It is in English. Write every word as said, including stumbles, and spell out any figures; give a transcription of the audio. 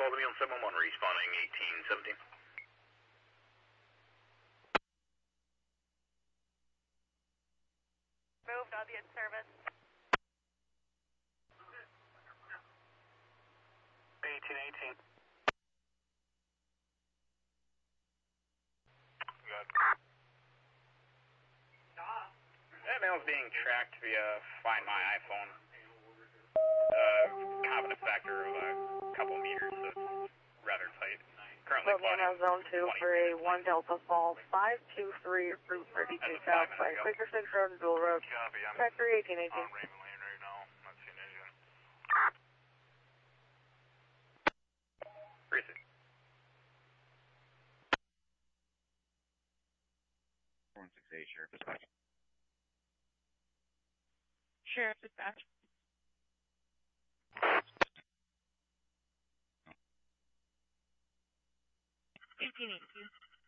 follow me on seven one one, responding eighteen seventeen. Moved, I'll be in service. eighteen eighteen. Good. That mail's being tracked via Find My iPhone. Uh, confidence factor of a couple meters, so it's rather tight. Currently Louisiana Zone two for a one Delta Fall five two three Route thirty-two South by Quaker six Road and Dual Road. Copy, I'm Factor eighteen eighteen. on Raven Lane right now. Not seeing anything. Where is it? one six eight, Sheriff Dispatch. Sheriff Dispatch. eighteen eighteen.